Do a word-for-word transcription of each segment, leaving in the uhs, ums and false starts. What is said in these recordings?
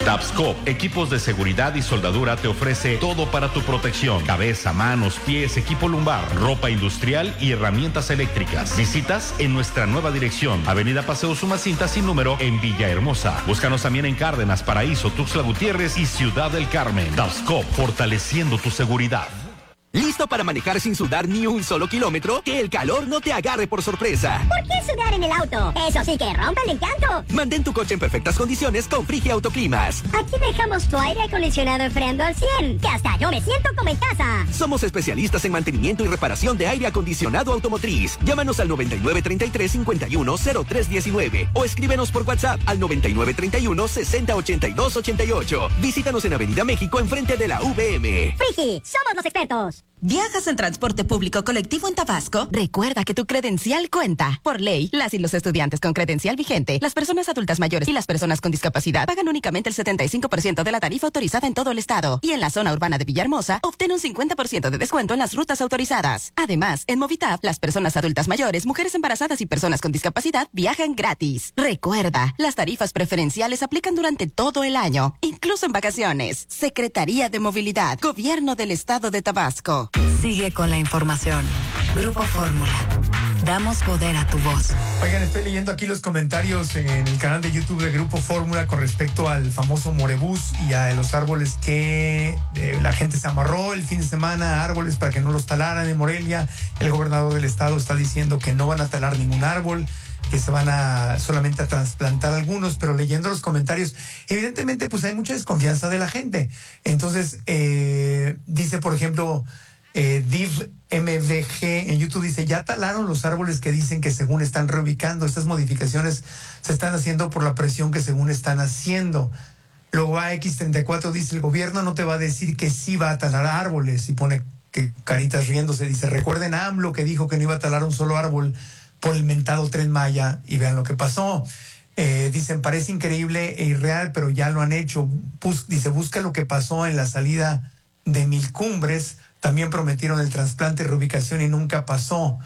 Tapscop, equipos de seguridad y soldadura, te ofrece todo para tu protección: cabeza, manos, pies, equipo lumbar, ropa industrial y herramientas eléctricas. Visitas en nuestra nueva dirección, Avenida Paseo Sumacinta sin número, en Villahermosa. Búscanos también en Cárdenas, Paraíso, Tuxtla Gutiérrez y Ciudad del Carmen. Tapscop, fortaleciendo tu seguridad. ¿Listo para manejar sin sudar ni un solo kilómetro? Que el calor no te agarre por sorpresa. ¿Por qué sudar en el auto? Eso sí que rompe el encanto. Mantén tu coche en perfectas condiciones con Frigia Autoclimas. Aquí dejamos tu aire acondicionado enfriando al cien, que hasta yo me siento como en casa. Somos especialistas en mantenimiento y reparación de aire acondicionado automotriz. Llámanos al noventa y nueve treinta y tres cincuenta y uno cero tres diecinueve o escríbenos por WhatsApp al noventa y nueve treinta y uno sesenta ochenta y dos ochenta y ocho. Visítanos en Avenida México enfrente de la V M. Frigi, somos los expertos. ¿Viajas en transporte público colectivo en Tabasco? Recuerda que tu credencial cuenta. Por ley, las y los estudiantes con credencial vigente, las personas adultas mayores y las personas con discapacidad pagan únicamente el setenta y cinco por ciento de la tarifa autorizada en todo el estado. Y en la zona urbana de Villahermosa, obtén un cincuenta por ciento de descuento en las rutas autorizadas. Además, en Movitap, las personas adultas mayores, mujeres embarazadas y personas con discapacidad viajan gratis. Recuerda, las tarifas preferenciales aplican durante todo el año, incluso en vacaciones. Secretaría de Movilidad, Gobierno del Estado de Tabasco. Sigue con la información. Grupo Fórmula. Damos poder a tu voz. Oigan, estoy leyendo aquí los comentarios en el canal de YouTube de Grupo Fórmula con respecto al famoso Morebús y a los árboles que eh, la gente se amarró el fin de semana, árboles para que no los talaran en Morelia. El gobernador del estado está diciendo que no van a talar ningún árbol, que se van a solamente a trasplantar algunos, pero leyendo los comentarios, evidentemente pues hay mucha desconfianza de la gente. Entonces, eh, dice por ejemplo, eh, Div M V G en YouTube, dice, ya talaron los árboles que dicen que según están reubicando. Estas modificaciones se están haciendo por la presión que según están haciendo. Luego A X treinta y cuatro dice, el gobierno no te va a decir que sí va a talar árboles, y pone que caritas riéndose, dice, recuerden a AMLO que dijo que no iba a talar un solo árbol por el mentado Tren Maya, y vean lo que pasó. Eh, dicen, parece increíble e irreal, pero ya lo han hecho. Bus, dice, busca lo que pasó en la salida de Mil Cumbres. También prometieron el trasplante y reubicación y nunca pasó.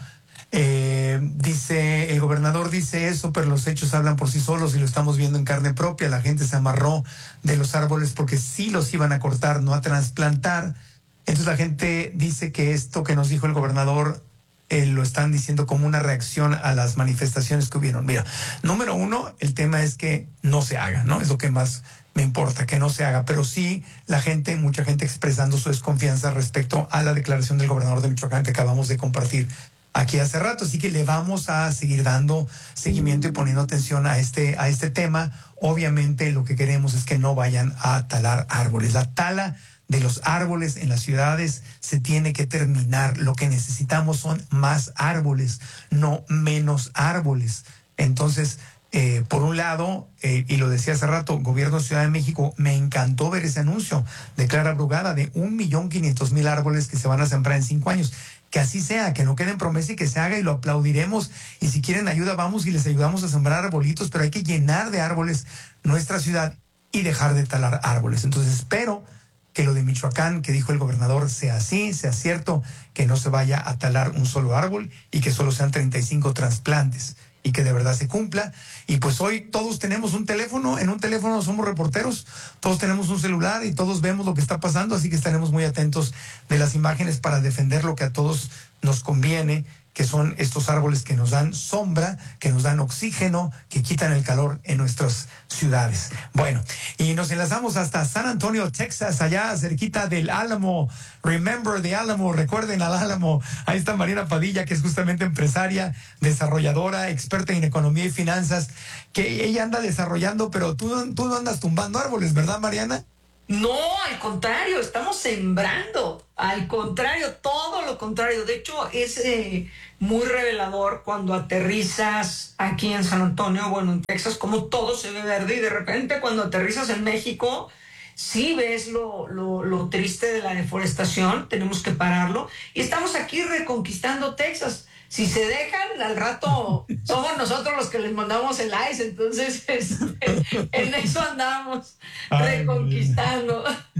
Eh, dice, el gobernador dice eso, pero los hechos hablan por sí solos y lo estamos viendo en carne propia. La gente se amarró de los árboles porque sí los iban a cortar, no a trasplantar. Entonces la gente dice que esto que nos dijo el gobernador Eh, lo están diciendo como una reacción a las manifestaciones que hubieron. Mira, número uno, el tema es que no se haga, ¿no? Es lo que más me importa, que no se haga. Pero sí, la gente, mucha gente expresando su desconfianza respecto a la declaración del gobernador de Michoacán que acabamos de compartir aquí hace rato. Así que le vamos a seguir dando seguimiento y poniendo atención a este, a este tema. Obviamente lo que queremos es que no vayan a talar árboles. La tala de los árboles en las ciudades se tiene que terminar. Lo que necesitamos son más árboles, no menos árboles. Entonces, eh, por un lado, eh, y lo decía hace rato, Gobierno de Ciudad de México, me encantó ver ese anuncio de Clara Brugada de un millón quinientos mil árboles que se van a sembrar en cinco años. Que así sea, que no quede en promesa y que se haga, y lo aplaudiremos. Y si quieren ayuda, vamos y les ayudamos a sembrar arbolitos, pero hay que llenar de árboles nuestra ciudad y dejar de talar árboles. Entonces, espero que lo de Michoacán, que dijo el gobernador, sea así, sea cierto, que no se vaya a talar un solo árbol y que solo sean treinta y cinco trasplantes y que de verdad se cumpla. Y pues hoy todos tenemos un teléfono, en un teléfono somos reporteros, todos tenemos un celular y todos vemos lo que está pasando, así que estaremos muy atentos de las imágenes para defender lo que a todos nos conviene, que son estos árboles que nos dan sombra, que nos dan oxígeno, que quitan el calor en nuestras ciudades. Bueno, y nos enlazamos hasta San Antonio, Texas, allá cerquita del Álamo. Remember the Álamo, recuerden al Álamo. Ahí está Mariana Padilla, que es justamente empresaria, desarrolladora, experta en economía y finanzas, que ella anda desarrollando, pero tú, tú no andas tumbando árboles, ¿verdad, Mariana? No, al contrario, estamos sembrando, al contrario, todo lo contrario. De hecho, es eh, muy revelador cuando aterrizas aquí en San Antonio, bueno, en Texas, como todo se ve verde, y de repente cuando aterrizas en México, sí ves lo, lo, lo triste de la deforestación, tenemos que pararlo, y estamos aquí reconquistando Texas. Si se dejan, al rato somos nosotros los que les mandamos el ice, entonces este, en eso andamos reconquistando.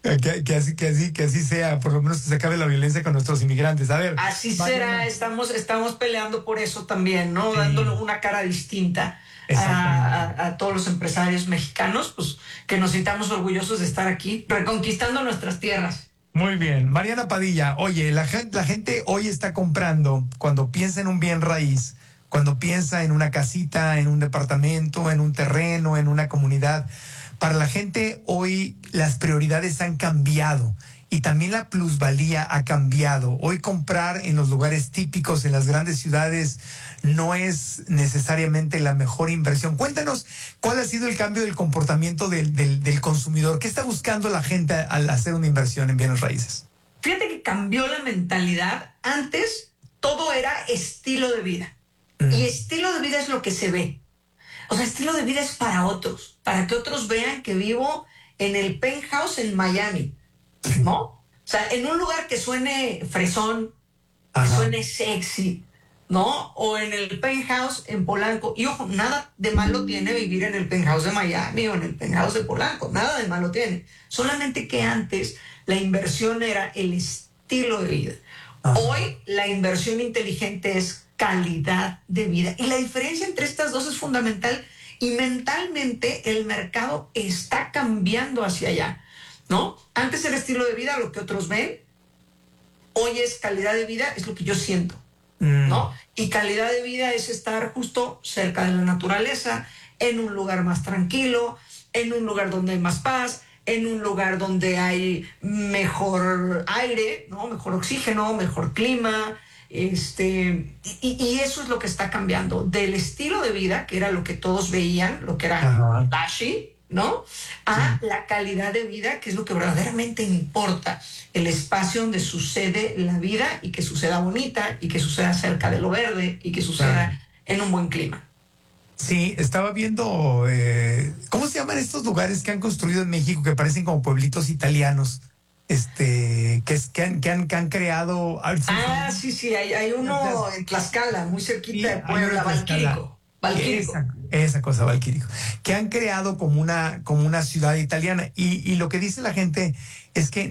Que, que, así, que, así, que así sea, por lo menos que se acabe la violencia con nuestros inmigrantes. A ver. Así Mariana. será, estamos, estamos peleando por eso también, ¿no? Sí. Dándole una cara distinta a, a, a todos los empresarios mexicanos, pues que nos sintamos orgullosos de estar aquí, reconquistando nuestras tierras. Muy bien. Mariana Padilla, oye, la gente, la gente hoy está comprando, cuando piensa en un bien raíz, cuando piensa en una casita, en un departamento, en un terreno, en una comunidad, para la gente hoy las prioridades han cambiado y también la plusvalía ha cambiado. Hoy comprar en los lugares típicos, en las grandes ciudades, no es necesariamente la mejor inversión. Cuéntanos, ¿cuál ha sido el cambio del comportamiento del, del, del consumidor? ¿Qué está buscando la gente al hacer una inversión en bienes raíces? Fíjate que cambió la mentalidad. Antes todo era estilo de vida. Mm. Y estilo de vida es lo que se ve. O sea, estilo de vida es para otros, para que otros vean que vivo en el penthouse en Miami, ¿no? O sea, en un lugar que suene fresón, Ajá. que suene sexy, ¿no? O en el penthouse en Polanco. Y ojo, nada de malo tiene vivir en el penthouse de Miami o en el penthouse de Polanco, nada de malo tiene. Solamente que antes la inversión era el estilo de vida. Ajá. Hoy la inversión inteligente es calidad de vida. Y la diferencia entre estas dos es fundamental y mentalmente el mercado está cambiando hacia allá, ¿no? Antes era estilo de vida, lo que otros ven. Hoy es calidad de vida, es lo que yo siento, mm. ¿no? Y calidad de vida es estar justo cerca de la naturaleza, en un lugar más tranquilo, en un lugar donde hay más paz, en un lugar donde hay mejor aire, ¿no? Mejor oxígeno, mejor clima. Este, y, y eso es lo que está cambiando del estilo de vida, que era lo que todos veían, lo que era flashy, ¿no? A sí. la calidad de vida, que es lo que verdaderamente importa, el espacio donde sucede la vida y que suceda bonita y que suceda cerca de lo verde y que suceda sí. en un buen clima. Sí, estaba viendo, eh, ¿cómo se llaman estos lugares que han construido en México que parecen como pueblitos italianos? Este, que, es, que, han, que, han, que han creado... Ah, sí, sí, hay, hay uno en Tlaxcala, muy cerquita sí, de Puebla, Valquírico. Valquírico. Esa, esa cosa, Valquírico. Que han creado como una, como una ciudad italiana. Y, y lo que dice la gente es que,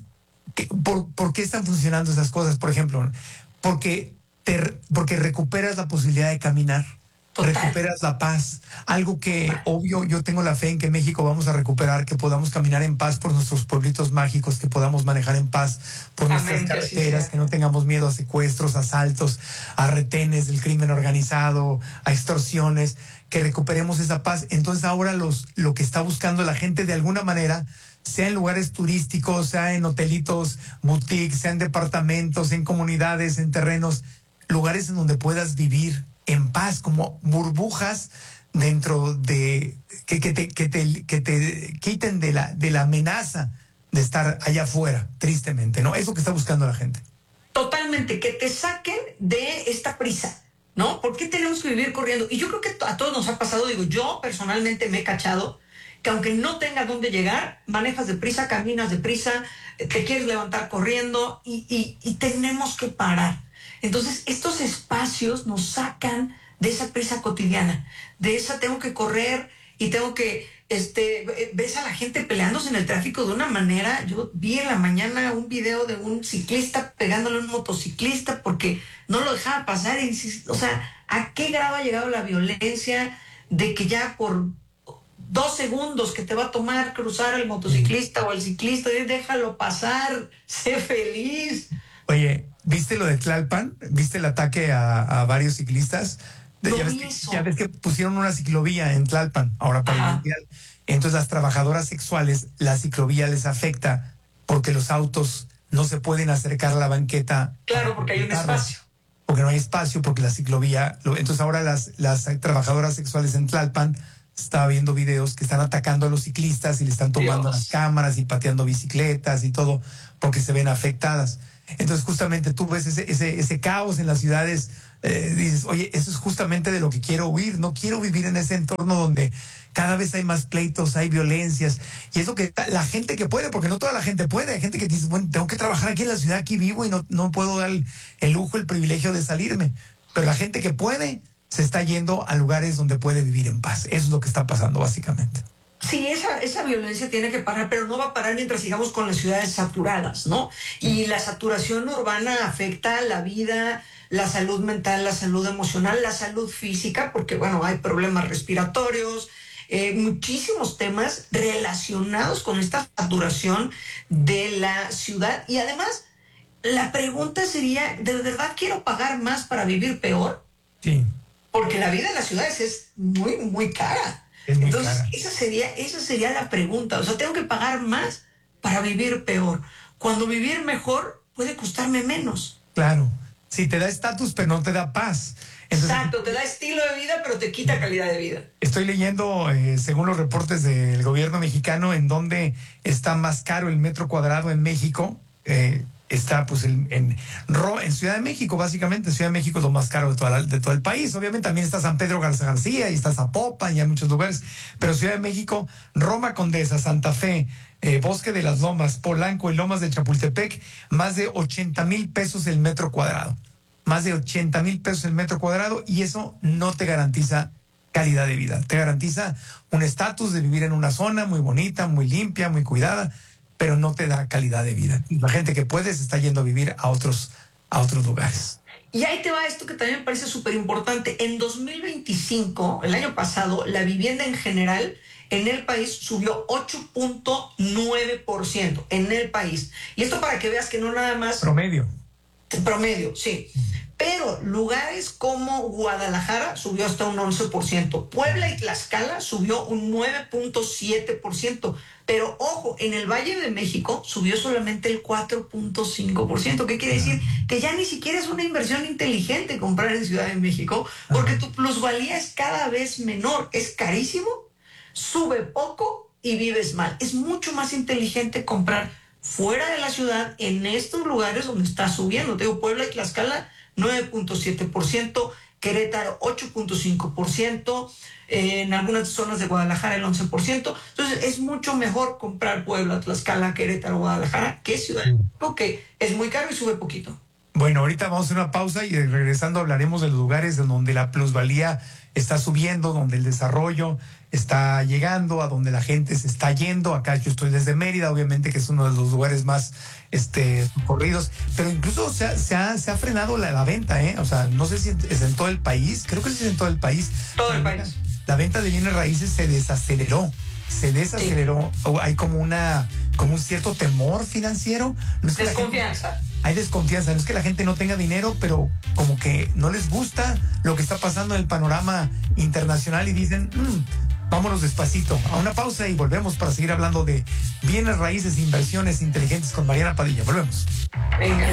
que por, ¿por qué están funcionando esas cosas? Por ejemplo, porque, te, porque recuperas la posibilidad de caminar. Total. Recuperas la paz, algo que obvio yo tengo la fe en que México vamos a recuperar, que podamos caminar en paz por nuestros pueblitos mágicos, que podamos manejar en paz por Amén, nuestras carreteras, que, que no tengamos miedo a secuestros, asaltos, a retenes del crimen organizado, a extorsiones, que recuperemos esa paz. Entonces ahora los, lo que está buscando la gente de alguna manera, sea en lugares turísticos, sea en hotelitos, boutiques, sea en departamentos, en comunidades, en terrenos, lugares en donde puedas vivir en paz, como burbujas dentro de que, que, te, que, te, que te quiten de la, de la amenaza de estar allá afuera, tristemente, ¿no? Eso que está buscando la gente. Totalmente, que te saquen de esta prisa, ¿no? ¿Por qué tenemos que vivir corriendo? Y yo creo que a todos nos ha pasado, digo, yo personalmente me he cachado que aunque no tengas dónde llegar, manejas deprisa, caminas deprisa, te quieres levantar corriendo y, y, y tenemos que parar. Entonces, estos espacios nos sacan de esa prisa cotidiana, de esa tengo que correr y tengo que, este, ves a la gente peleándose en el tráfico de una manera. Yo vi en la mañana un video de un ciclista pegándole a un motociclista porque no lo dejaba pasar. Y, o sea, ¿a qué grado ha llegado la violencia de que ya por dos segundos que te va a tomar cruzar el motociclista o el ciclista, déjalo pasar, sé feliz? Oye, ¿viste lo de Tlalpan? ¿Viste el ataque a, a varios ciclistas? No ya, ves que, ya ves que pusieron una ciclovía en Tlalpan, ahora para Ajá. el Mundial. Entonces las trabajadoras sexuales, la ciclovía les afecta porque los autos no se pueden acercar a la banqueta. Claro, porque hay un espacio. Porque no hay espacio, porque la ciclovía... Lo, entonces ahora las, las trabajadoras sexuales en Tlalpan, estaba viendo videos que están atacando a los ciclistas y le están tomando Dios. las cámaras y pateando bicicletas y todo porque se ven afectadas. Entonces justamente tú ves ese, ese, ese caos en las ciudades, eh, dices, oye, eso es justamente de lo que quiero huir, no quiero vivir en ese entorno donde cada vez hay más pleitos, hay violencias, y es lo que la gente que puede, porque no toda la gente puede, hay gente que dice, bueno, tengo que trabajar aquí en la ciudad, aquí vivo y no, no puedo dar el, el lujo, el privilegio de salirme, pero la gente que puede se está yendo a lugares donde puede vivir en paz, eso es lo que está pasando básicamente. Sí, esa, esa violencia tiene que parar, pero no va a parar mientras sigamos con las ciudades saturadas, ¿no? Y la saturación urbana afecta la vida, la salud mental, la salud emocional, la salud física, porque, bueno, hay problemas respiratorios, eh, muchísimos temas relacionados con esta saturación de la ciudad. Y además, la pregunta sería, ¿de verdad quiero pagar más para vivir peor? Sí. Porque la vida en las ciudades es muy, muy cara. Es muy Entonces, cara. esa sería, esa sería la pregunta. O sea, tengo que pagar más para vivir peor. Cuando vivir mejor puede costarme menos. Claro. Sí, te da estatus, pero no te da paz. Entonces, Exacto, te da estilo de vida, pero te quita calidad de vida. estoy leyendo, eh, según los reportes del gobierno mexicano, en donde está más caro el metro cuadrado en México. Eh, está pues en, en, en Ciudad de México, básicamente. Ciudad de México es lo más caro de, toda la, de todo el país. Obviamente también está San Pedro Garza García y está Zapopan y hay muchos lugares. Pero Ciudad de México, Roma Condesa, Santa Fe, eh, Bosque de las Lomas, Polanco y Lomas de Chapultepec, más de ochenta mil pesos el metro cuadrado. Más de ochenta mil pesos el metro cuadrado, y eso no te garantiza calidad de vida. Te garantiza un estatus de vivir en una zona muy bonita, muy limpia, muy cuidada, pero no te da calidad de vida. La gente que puede se está yendo a vivir a otros, a otros lugares. Y ahí te va esto que también me parece súper importante. En dos mil veinticinco, el año pasado, la vivienda en general en el país subió ocho punto nueve por ciento en el país. Y esto para que veas que no nada más... Promedio. Promedio, sí. Pero lugares como Guadalajara subió hasta un once por ciento. Puebla y Tlaxcala subió un nueve punto siete por ciento. Pero ojo, en el Valle de México subió solamente el cuatro punto cinco por ciento. ¿Qué quiere decir? Que ya ni siquiera es una inversión inteligente comprar en Ciudad de México, porque tu plusvalía es cada vez menor. Es carísimo, sube poco y vives mal. Es mucho más inteligente comprar fuera de la ciudad, en estos lugares donde está subiendo. Te digo, Puebla y Tlaxcala, nueve punto siete por ciento, Querétaro, ocho punto cinco por ciento, eh, en algunas zonas de Guadalajara, el once por ciento. Entonces, es mucho mejor comprar Puebla, Tlaxcala, Querétaro, Guadalajara, que Ciudad de México, que es muy caro y sube poquito. Bueno, ahorita vamos a hacer una pausa y regresando hablaremos de los lugares en donde la plusvalía está subiendo, donde el desarrollo está llegando, a donde la gente se está yendo. Acá yo estoy desde Mérida, obviamente, que es uno de los lugares más este, corridos, pero incluso se ha, se ha, se ha frenado la, la venta, ¿eh? O sea, no sé si es en todo el país, creo que sí es en todo el país. Todo el la país. Venta, la venta de bienes raíces se desaceleró. Se desaceleró, sí. Hay como una, como un cierto temor financiero. No es que desconfianza. La gente, hay desconfianza, no es que la gente no tenga dinero, pero como que no les gusta lo que está pasando en el panorama internacional y dicen, mmm, vámonos despacito. A una pausa y volvemos para seguir hablando de bienes raíces, inversiones inteligentes con Mariana Padilla. Volvemos. Venga.